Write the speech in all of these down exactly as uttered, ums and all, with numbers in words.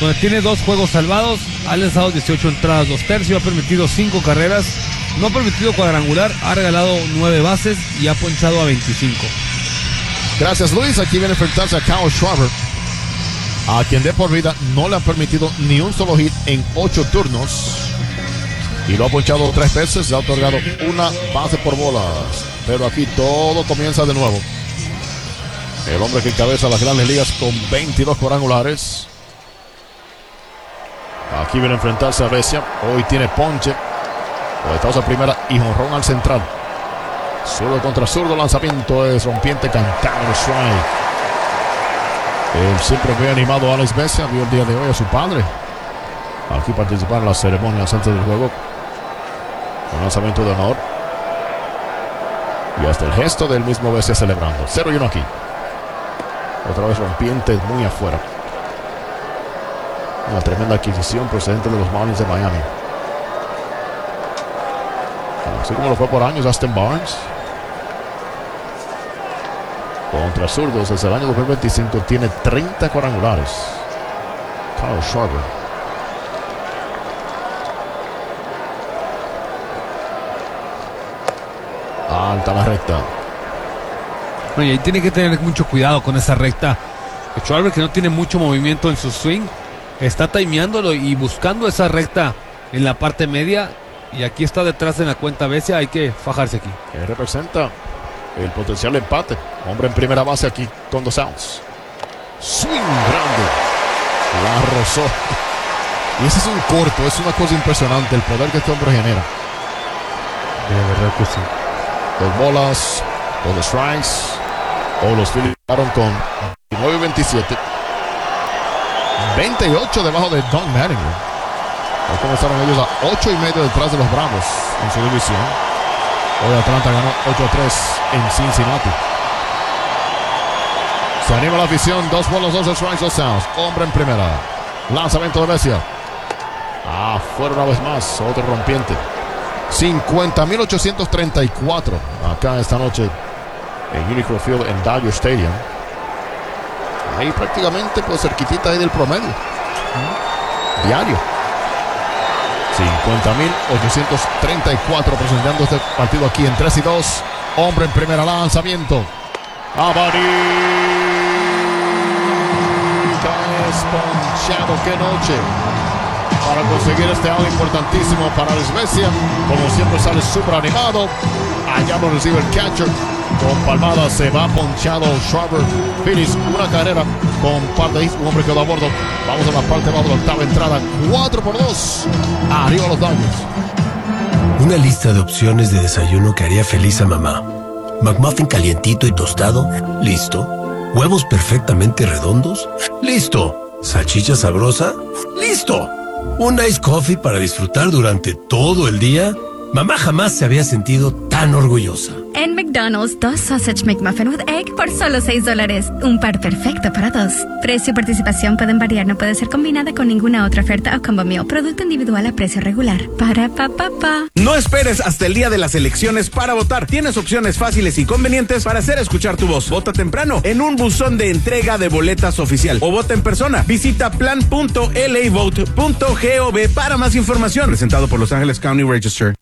donde tiene dos juegos salvados, ha lanzado dieciocho entradas, dos tercios, ha permitido cinco carreras, no ha permitido cuadrangular, ha regalado nueve bases y ha ponchado a veinticinco. Gracias, Luis. Aquí viene a enfrentarse a Kyle Schwarber, a quien de por vida no le han permitido ni un solo hit en ocho turnos. Y lo ha ponchado tres veces, le ha otorgado una base por bolas. Pero aquí todo comienza de nuevo. El hombre que encabeza las grandes ligas con veintidós cuadrangulares. Aquí viene a enfrentarse a Vesia. Hoy tiene ponche. Boletazos a primera y jonrón al central. Zurdo contra zurdo, lanzamiento es rompiente, cantado el strike. El siempre muy animado Alex Vesia vio el día de hoy a su padre aquí participar en las ceremonias antes del juego. Un lanzamiento de honor. Y hasta el gesto del mismo Vesia celebrando. cero y uno aquí. Otra vez rompiente muy afuera. Una tremenda adquisición procedente de los Marlins de Miami. Así como lo fue por años Austin Barnes. Contra zurdos desde el año dos mil veinticinco tiene treinta cuadrangulares. Kyle Schwarber. Alta la recta. Bueno, y ahí tiene que tener mucho cuidado con esa recta. Schwarber, que no tiene mucho movimiento en su swing, está timeándolo y buscando esa recta en la parte media. Y aquí está detrás en la cuenta Vesia. Hay que fajarse aquí. Que representa el potencial empate. Hombre en primera base aquí con dos outs. Swing grande. La rozó. Y ese es un corto. Es una cosa impresionante el poder que este hombre genera. De verdad que sí. Dos bolas, dos strikes. O los Phillies quedaron con veintinueve veintisiete. veintiocho debajo de Don Mattingly. Hoy comenzaron ellos a ocho y medio detrás de los Bravos en su división. Hoy Atlanta ganó ocho a tres en Cincinnati. Se anima la afición. Dos bolas, dos strikes, dos outs. Hombre en primera. Lanzamiento de Vesia. Ah, fuera una vez más. Otro rompiente. cincuenta mil ochocientos treinta y cuatro acá esta noche en Unicron Field en Dodger Stadium. Ahí prácticamente pues cerquitita ahí del promedio diario. cincuenta mil ochocientos treinta y cuatro presentando este partido aquí en tres y dos. Hombre en primera, lanzamiento. Abanita es ponchado. ¡Qué noche! Para conseguir este out importantísimo para Alex Vesia. Como siempre sale súper animado. Allá lo recibe el catcher. Con palmada se va ponchado Schwarber. Phillies una carrera con par de hits. Un hombre quedó a bordo. Vamos a la parte baja de la octava entrada. cuatro por dos. Arriba los Dodgers. Una lista de opciones de desayuno que haría feliz a mamá. McMuffin calientito y tostado. Listo. Huevos perfectamente redondos. Listo. Salchicha sabrosa. Listo. Un ice coffee para disfrutar durante todo el día. Mamá jamás se había sentido tan orgullosa. En McDonald's, dos Sausage McMuffin with Egg por solo seis dólares. Un par perfecto para dos. Precio y participación pueden variar. No puede ser combinada con ninguna otra oferta o combo meal. Producto individual a precio regular. Para pa pa pa. No esperes hasta el día de las elecciones para votar. Tienes opciones fáciles y convenientes para hacer escuchar tu voz. Vota temprano en un buzón de entrega de boletas oficial o vota en persona. Visita plan punto l a vote punto gov para más información. Presentado por Los Ángeles County Register.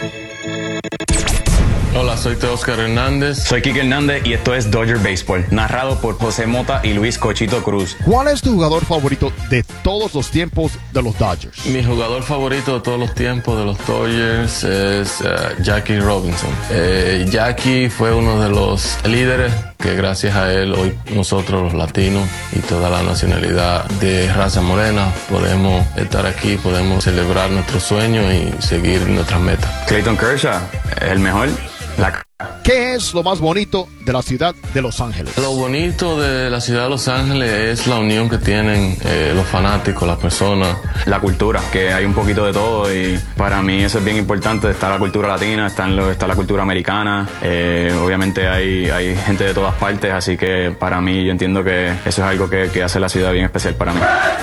Hola, soy Teóscar Hernández. Soy Kike Hernández y esto es Dodger Baseball, narrado por José Mota y Luis Cochito Cruz. ¿Cuál es tu jugador favorito de todos los tiempos de los Dodgers? Mi jugador favorito de todos los tiempos de los Dodgers es uh, Jackie Robinson. Eh, Jackie fue uno de los líderes que gracias a él hoy nosotros los latinos y toda la nacionalidad de raza morena podemos estar aquí, podemos celebrar nuestros sueños y seguir nuestras metas. Clayton Kershaw, el mejor. La... ¿Qué es lo más bonito de la ciudad de Los Ángeles? Lo bonito de la ciudad de Los Ángeles es la unión que tienen eh, los fanáticos, las personas. La cultura, que hay un poquito de todo y para mí eso es bien importante. Está la cultura latina, está, en lo, está la cultura americana. Eh, obviamente hay, hay gente de todas partes, así que para mí yo entiendo que eso es algo que, que hace la ciudad bien especial para mí.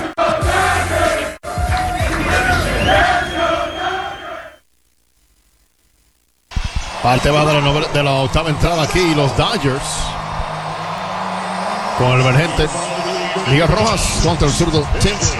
Parte va de la, novela, de la octava entrada aquí los Dodgers con el emergente Miguel Rojas contra el zurdo Tim